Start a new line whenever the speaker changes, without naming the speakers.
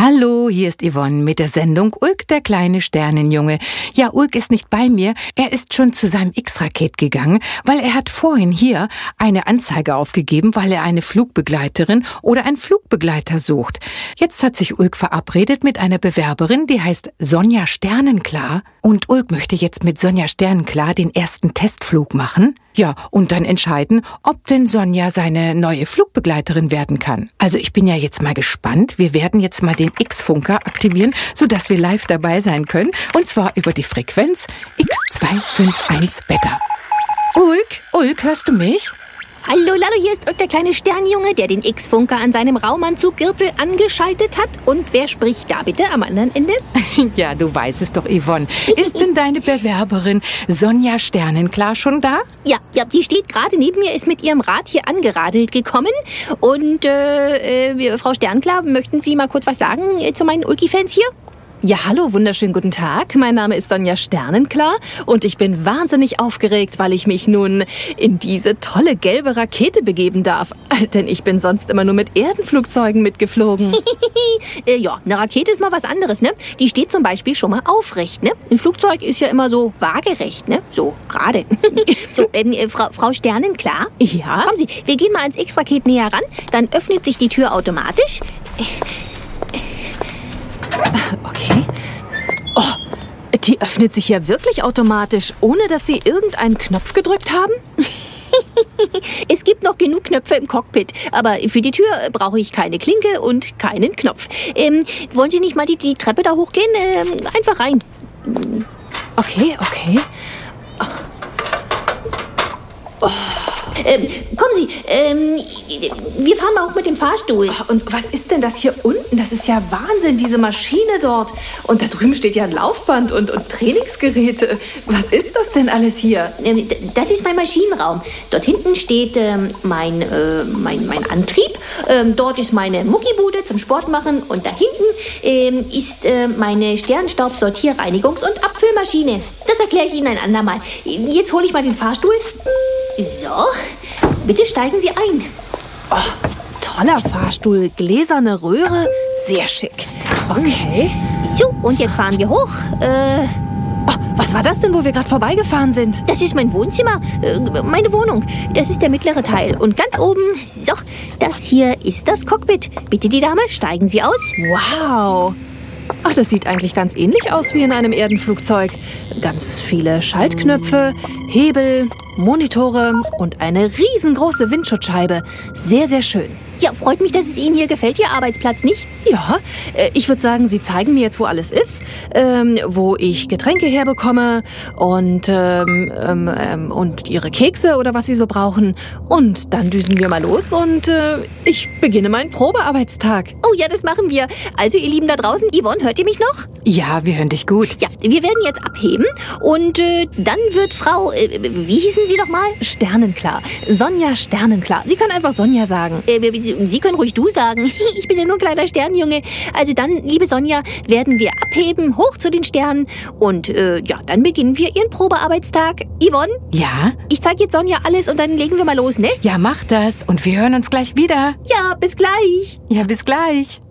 Hallo, hier ist Yvonne mit der Sendung Ulk, der kleine Sternenjunge. Ja, Ulk ist nicht bei mir. Er ist schon zu seinem X-Raket gegangen, weil er hat vorhin hier eine Anzeige aufgegeben, weil er eine Flugbegleiterin oder einen Flugbegleiter sucht. Jetzt hat sich Ulk verabredet mit einer Bewerberin, die heißt Sonja Sternenklar. Und Ulk möchte jetzt mit Sonja Sternenklar den ersten Testflug machen. Ja, und dann entscheiden, ob denn Sonja seine neue Flugbegleiterin werden kann. Also ich bin ja jetzt mal gespannt. Wir werden jetzt mal den X-Funker aktivieren, sodass wir live dabei sein können. Und zwar über die Frequenz X251 Beta. Ulk, hörst du mich?
Hallo, hier ist Ulk, der kleine Sternjunge, der den X-Funker an seinem Raumanzuggürtel angeschaltet hat. Und wer spricht da bitte am anderen Ende?
Ja, du weißt es doch, Yvonne. Ist denn deine Bewerberin Sonja Sternenklar schon da?
Ja, die steht gerade neben mir, ist mit ihrem Rad hier angeradelt gekommen. Und, Frau Sternenklar, möchten Sie mal kurz was sagen zu meinen Ulki-Fans hier?
Ja, hallo, wunderschönen guten Tag. Mein Name ist Sonja Sternenklar und ich bin wahnsinnig aufgeregt, weil ich mich nun in diese tolle gelbe Rakete begeben darf. Denn ich bin sonst immer nur mit Erdenflugzeugen mitgeflogen.
Ja, eine Rakete ist mal was anderes, ne? Die steht zum Beispiel schon mal aufrecht, ne? Ein Flugzeug ist ja immer so waagerecht, ne? So, gerade. So, Frau Sternenklar?
Ja?
Kommen Sie, wir gehen mal ans X-Raket näher ran, dann öffnet sich die Tür automatisch.
Okay. Oh, die öffnet sich ja wirklich automatisch, ohne dass Sie irgendeinen Knopf gedrückt haben?
Es gibt noch genug Knöpfe im Cockpit, aber für die Tür brauche ich keine Klinke und keinen Knopf. Wollen Sie nicht mal die Treppe da hochgehen? Einfach rein.
Okay. Oh.
Kommen Sie, wir fahren mal auch mit dem Fahrstuhl.
Und was ist denn das hier unten? Das ist ja Wahnsinn, diese Maschine dort. Und da drüben steht ja ein Laufband und Trainingsgeräte. Was ist das denn alles hier?
Das ist mein Maschinenraum. Dort hinten steht mein Antrieb. Dort ist meine Muckibude zum Sport machen. Und da hinten ist meine Sternstaubsortier-, Reinigungs- und Abfüllmaschine. Das erkläre ich Ihnen ein andermal. Jetzt hole ich mal den Fahrstuhl. So, bitte steigen Sie ein.
Oh, toller Fahrstuhl, gläserne Röhre, sehr schick. Okay.
So, und jetzt fahren wir hoch.
Oh, was war das denn, wo wir gerade vorbeigefahren sind?
Das ist mein Wohnzimmer, meine Wohnung. Das ist der mittlere Teil. Und ganz oben, so, das hier ist das Cockpit. Bitte, die Dame, steigen Sie aus.
Wow. Ach, das sieht eigentlich ganz ähnlich aus wie in einem Erdenflugzeug. Ganz viele Schaltknöpfe, Hebel, Monitore und eine riesengroße Windschutzscheibe. Sehr, sehr schön.
Ja, freut mich, dass es Ihnen hier gefällt, Ihr Arbeitsplatz, nicht?
Ja, ich würde sagen, Sie zeigen mir jetzt, wo alles ist, wo ich Getränke herbekomme und Ihre Kekse oder was Sie so brauchen. Und dann düsen wir mal los und ich beginne meinen Probearbeitstag.
Oh ja, das machen wir. Also, ihr Lieben da draußen, Yvonne, hört ihr mich noch?
Ja, wir hören dich gut.
Ja, wir werden jetzt abheben und dann wird Frau, wie hießen Sie noch mal?
Sternenklar. Sonja Sternenklar. Sie können einfach Sonja sagen.
Sie können ruhig du sagen. Ich bin ja nur ein kleiner Sternjunge. Also dann, liebe Sonja, werden wir abheben, hoch zu den Sternen. Und ja, dann beginnen wir Ihren Probearbeitstag. Yvonne?
Ja?
Ich zeige jetzt Sonja alles und dann legen wir mal los, ne?
Ja, mach das und wir hören uns gleich wieder.
Ja, bis gleich.
Ja, bis gleich.